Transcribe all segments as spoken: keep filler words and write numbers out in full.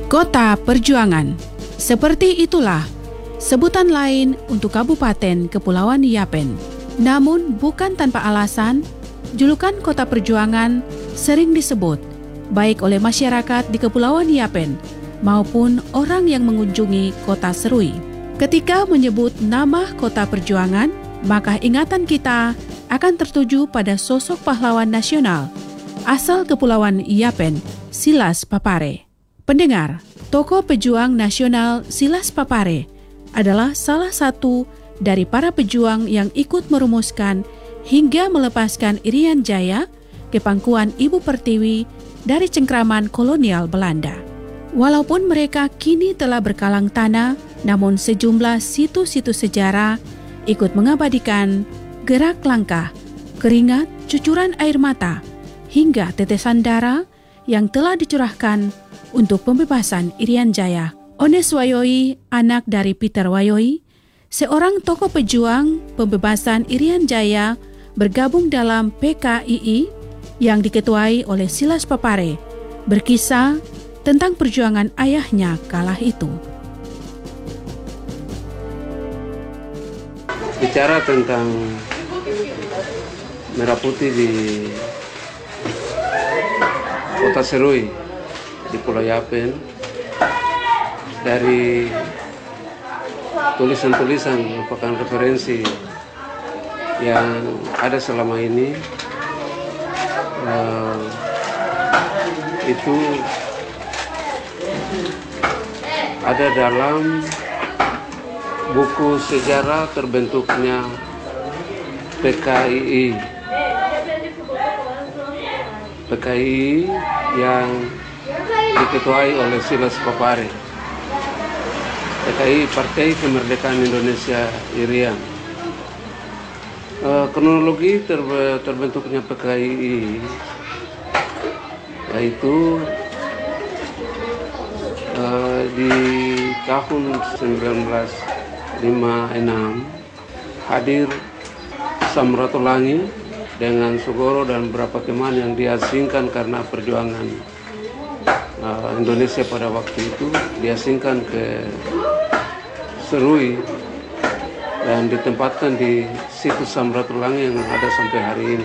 Kota Perjuangan. Seperti itulah sebutan lain untuk Kabupaten Kepulauan Yapen. Namun bukan tanpa alasan, julukan Kota Perjuangan sering disebut baik oleh masyarakat di Kepulauan Yapen maupun orang yang mengunjungi Kota Serui. Ketika menyebut nama Kota Perjuangan, maka ingatan kita akan tertuju pada sosok pahlawan nasional asal Kepulauan Yapen, Silas Papare. Pendengar, tokoh pejuang nasional Silas Papare adalah salah satu dari para pejuang yang ikut merumuskan hingga melepaskan Irian Jaya ke pangkuan Ibu Pertiwi dari cengkraman kolonial Belanda. Walaupun mereka kini telah berkalang tanah, namun sejumlah situs-situs sejarah ikut mengabadikan gerak langkah, keringat, cucuran air mata, hingga tetesan darah yang telah dicurahkan untuk pembebasan Irian Jaya. Ones Wayoyi, anak dari Peter Wayoyi, seorang tokoh pejuang pembebasan Irian Jaya, bergabung dalam P K I I yang diketuai oleh Silas Papare, berkisah tentang perjuangan ayahnya kala itu. Bicara tentang Merah Putih di Kota Serui di Pulau Yapen, dari tulisan-tulisan merupakan referensi yang ada selama ini, uh, itu ada dalam buku sejarah terbentuknya P K I I. P K I I yang diketuai oleh Silas Papare. P K I I, Partai Kemerdekaan Indonesia Irian. Uh, kronologi terbe- terbentuknya P K I I yaitu uh, di tahun sembilan belas lima puluh enam hadir Samratulangi dengan Sogoro dan beberapa teman yang diasingkan karena perjuangan uh, Indonesia pada waktu itu, diasingkan ke Serui dan ditempatkan di situs Samratulangi yang ada sampai hari ini.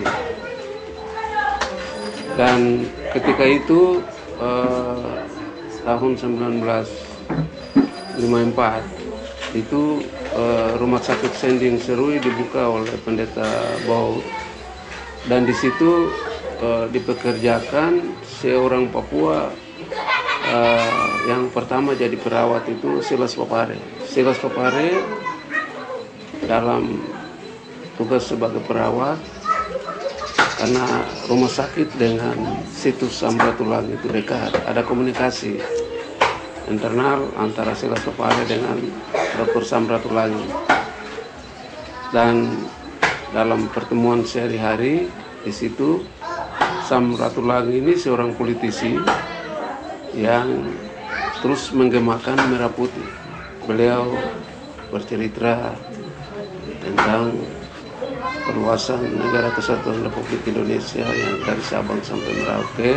Dan ketika itu uh, tahun sembilan belas lima puluh empat itu uh, rumah sakit Sending Serui dibuka oleh Pendeta Baut, dan di situ uh, dipekerjakan seorang Papua uh, yang pertama jadi perawat itu Silas Papare. Silas Papare dalam tugas sebagai perawat, karena rumah sakit dengan situs Samratulangi itu dekat, ada komunikasi internal antara Silas Papare dengan Doktor Samratulangi. Dan dalam pertemuan sehari-hari di situ, Samratulangi ini seorang politisi yang terus menggemakan Merah Putih. Beliau bercerita tentang perluasan negara kesatuan Republik Indonesia yang dari Sabang sampai Merauke,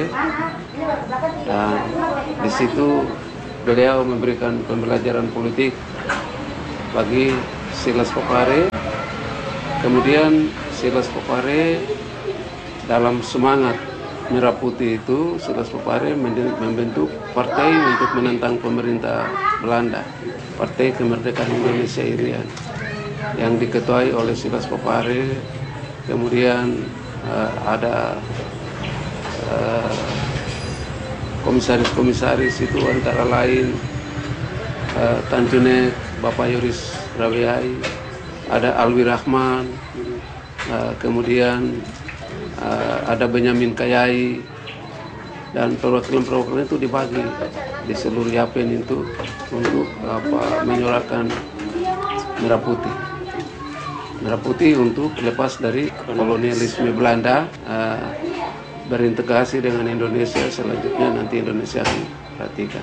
dan di situ beliau memberikan pembelajaran politik bagi Silas Papare. Kemudian Silas Papare dalam semangat Merah Putih itu, Silas Papare membentuk partai untuk menentang pemerintah Belanda, Partai Kemerdekaan Indonesia Irian, yang diketuai oleh Silas Papare. Kemudian uh, ada uh, komisaris-komisaris itu antara lain uh, Tanjunet, Bapak Yoris Rawiai, ada Alwi Rahman, uh, kemudian uh, ada Benyamin Kayai, dan perwakilan-perwakilan itu dibagi di seluruh Yapen itu untuk apa, menyuarakan Merah Putih. Merah Putih untuk lepas dari kolonialisme Belanda, uh, berintegrasi dengan Indonesia, selanjutnya nanti Indonesia akan perhatikan.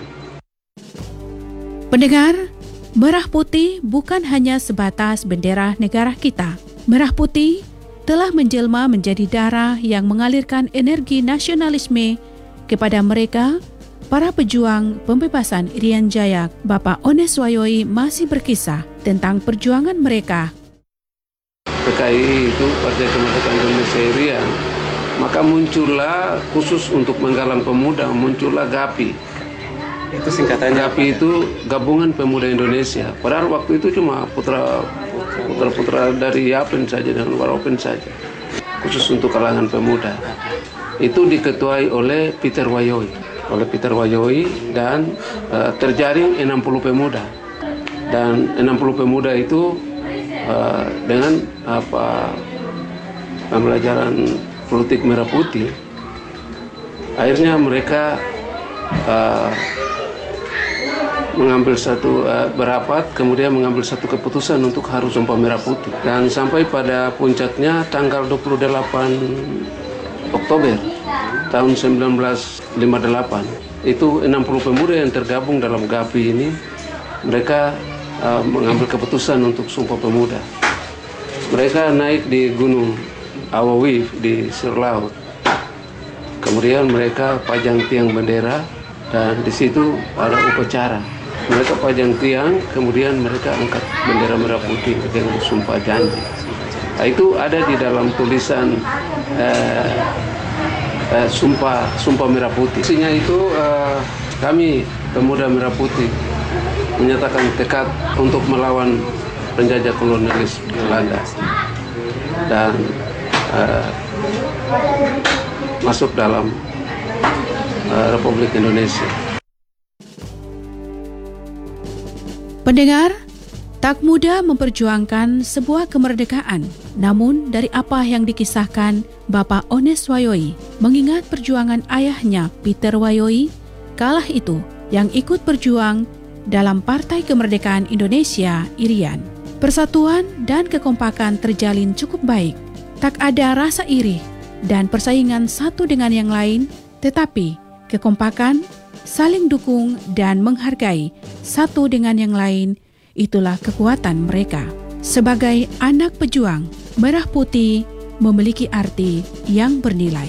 Pendengar, Merah Putih bukan hanya sebatas bendera negara kita. Merah Putih telah menjelma menjadi darah yang mengalirkan energi nasionalisme kepada mereka para pejuang pembebasan Irian Jaya, Bapak Ones Wayoyi masih berkisah tentang perjuangan mereka. P K I itu Partai Kemerdekaan Indonesia Irian, maka muncullah khusus untuk menggalang pemuda, muncullah GAPI. Itu singkatannya GAPI itu Gabungan Pemuda Indonesia. Padahal waktu itu cuma putra putra-putra dari Yapen saja dan Waropen saja, khusus untuk kalangan pemuda. Itu diketuai oleh Peter Wayoyi, oleh Peter Wayoyi dan uh, terjaring enam puluh pemuda. Dan enam puluh pemuda itu uh, dengan apa pembelajaran politik merah putih, akhirnya mereka uh, mengambil satu uh, berapat, kemudian mengambil satu keputusan untuk harus sumpah merah putih. Dan sampai pada puncaknya tanggal dua puluh delapan Oktober tahun seribu sembilan ratus lima puluh delapan, itu enam puluh pemuda yang tergabung dalam GAPI ini, mereka uh, mengambil keputusan untuk sumpah pemuda. Mereka naik di Gunung Awawif di Sirlaut. Kemudian mereka pajang tiang bendera dan di situ ada upacara. Mereka pajang tiang, kemudian mereka angkat bendera merah putih dengan sumpah janji. Nah, itu ada di dalam tulisan eh, eh, sumpah sumpah merah putih. Isinya itu eh, kami pemuda merah putih menyatakan tekad untuk melawan penjajah kolonialis Belanda dan eh, masuk dalam uh, Republik Indonesia. Pendengar, tak mudah memperjuangkan sebuah kemerdekaan. Namun dari apa yang dikisahkan Bapak Ones Wayoyi, mengingat perjuangan ayahnya Peter Wayoyi, kalah itu yang ikut berjuang dalam Partai Kemerdekaan Indonesia Irian. Persatuan dan kekompakan terjalin cukup baik. Tak ada rasa iri dan persaingan satu dengan yang lain, tetapi kekompakan, saling dukung dan menghargai satu dengan yang lain, itulah kekuatan mereka. Sebagai anak pejuang, merah putih memiliki arti yang bernilai.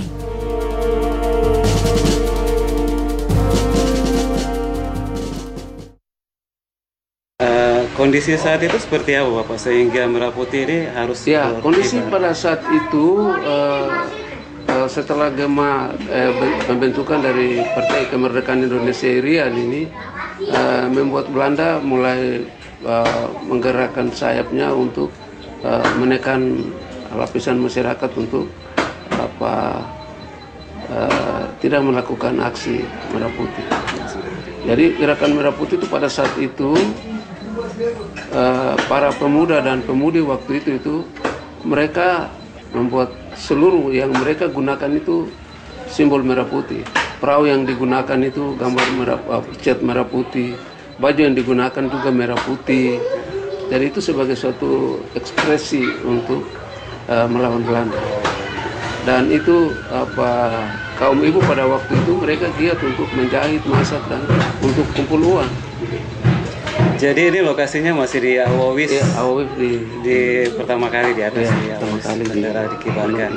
Uh, kondisi saat itu seperti apa Bapak, sehingga merah putih ini harus... Ya, kondisi pada saat itu... Uh, setelah Gema eh, pembentukan dari Partai Kemerdekaan Indonesia Irian ini eh, membuat Belanda mulai eh, menggerakkan sayapnya untuk eh, menekan lapisan masyarakat untuk apa eh, tidak melakukan aksi merah putih. Jadi gerakan merah putih itu pada saat itu eh, para pemuda dan pemudi waktu itu itu mereka membuat seluruh yang mereka gunakan itu simbol merah putih. Perahu yang digunakan itu gambar merah, cat merah putih. Baju yang digunakan juga merah putih. Jadi itu sebagai suatu ekspresi untuk uh, melawan Belanda. Dan itu apa kaum ibu pada waktu itu mereka giat untuk menjahit, masak dan untuk kumpul uang. Jadi ini lokasinya masih di Awawis, ya, Awawis di, di pertama kali di atas, ya, ya, pertama kali bendera di, dikibarkan.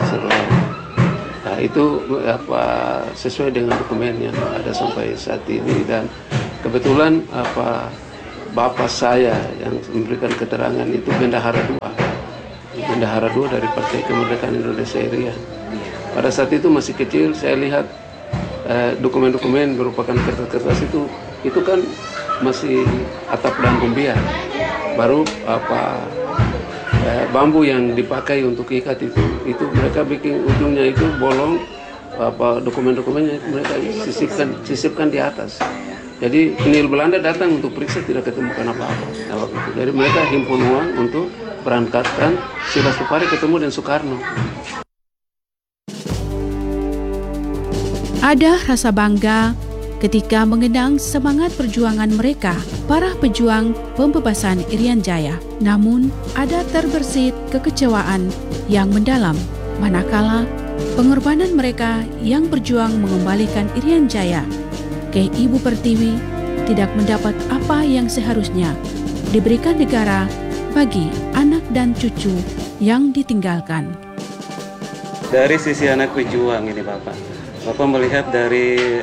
Nah, itu apa sesuai dengan dokumen yang ada sampai saat ini, dan kebetulan apa bapak saya yang memberikan keterangan itu Bendahara dua, Bendahara dua dari Partai Kemerdekaan Indonesia Irian. Pada saat itu masih kecil, saya lihat eh, dokumen-dokumen merupakan kertas-kertas itu, itu kan masih atap dan kumbiar, baru apa eh, bambu yang dipakai untuk ikat itu itu mereka bikin ujungnya itu bolong, apa dokumen-dokumennya mereka sisipkan sisipkan di atas. Jadi penil Belanda datang untuk periksa, tidak ketemukan apa-apa. Jadi mereka himpun uang untuk berangkatkan Silas Supari ketemu dengan Soekarno. Ada rasa bangga ketika mengenang semangat perjuangan mereka, para pejuang pembebasan Irian Jaya. Namun, ada terbersit kekecewaan yang mendalam, manakala pengorbanan mereka yang berjuang mengembalikan Irian Jaya ke Ibu Pertiwi tidak mendapat apa yang seharusnya diberikan negara bagi anak dan cucu yang ditinggalkan. Dari sisi anak pejuang ini Bapak, Bapak melihat dari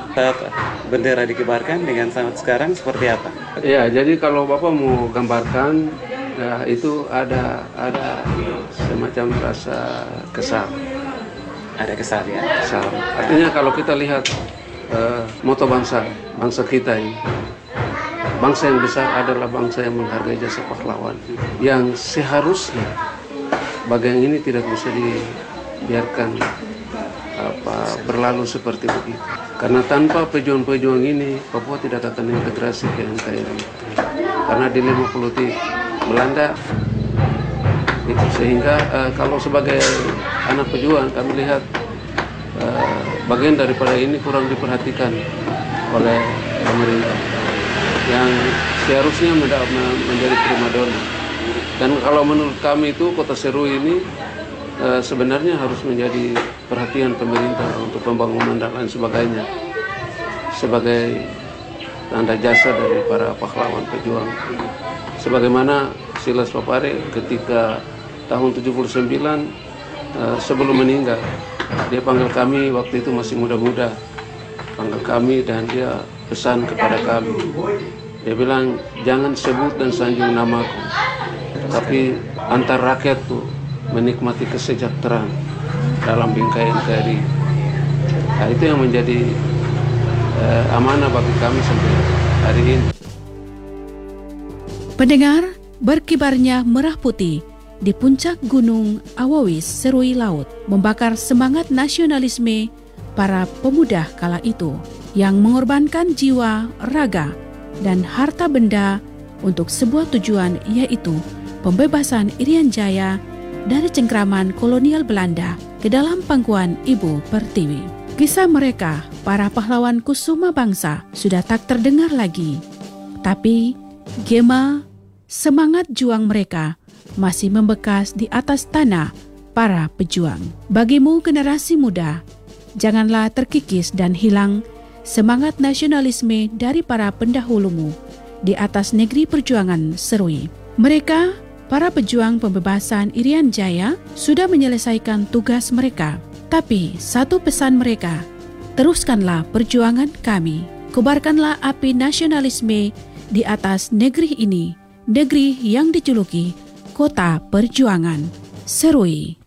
Saat bendera dikibarkan dengan saat sekarang seperti apa? Ya, jadi kalau Bapak mau gambarkan, ya, itu ada ada semacam rasa kesal. Ada kesal ya? Kesal. Artinya kalau kita lihat uh, moto bangsa, bangsa kita ini, bangsa yang besar adalah bangsa yang menghargai jasa pahlawan. Yang seharusnya bagian ini tidak bisa dibiarkan apa berlalu seperti begitu. Karena tanpa pejuang-pejuang ini, Papua tidak akan integrasi ke N K R I. Karena dilema politik Belanda, itu sehingga uh, kalau sebagai anak pejuang kami lihat uh, bagian daripada ini kurang diperhatikan oleh pemerintah yang seharusnya menjadi primadona. Dan kalau menurut kami itu Kota Serui ini uh, sebenarnya harus menjadi perhatian pemerintah untuk pembangunan dan lain sebagainya sebagai tanda jasa dari para pahlawan pejuang. Sebagaimana Silas Papare ketika tahun tujuh puluh sembilan uh, sebelum meninggal, dia panggil kami waktu itu masih muda-muda, panggil kami dan dia pesan kepada kami. Dia bilang, jangan sebut dan sanjung namaku, tapi antar rakyat tuh menikmati kesejahteraan dalam bingkai N K R I. Nah, itu yang menjadi uh, amanah bagi kami sampai hari ini. Pendengar, berkibarnya merah putih di puncak gunung Awawis Serui Laut membakar semangat nasionalisme para pemuda kala itu yang mengorbankan jiwa, raga, dan harta benda untuk sebuah tujuan, yaitu pembebasan Irian Jaya dari cengkraman kolonial Belanda ke dalam pangkuan Ibu Pertiwi. Kisah mereka, para pahlawan kusuma bangsa, sudah tak terdengar lagi. Tapi gema semangat juang mereka masih membekas di atas tanah para pejuang. Bagimu generasi muda, janganlah terkikis dan hilang semangat nasionalisme dari para pendahulumu di atas negeri perjuangan Serui. Mereka, para pejuang pembebasan Irian Jaya, sudah menyelesaikan tugas mereka. Tapi satu pesan mereka, teruskanlah perjuangan kami. Kobarkanlah api nasionalisme di atas negeri ini, negeri yang dijuluki Kota Perjuangan, Serui.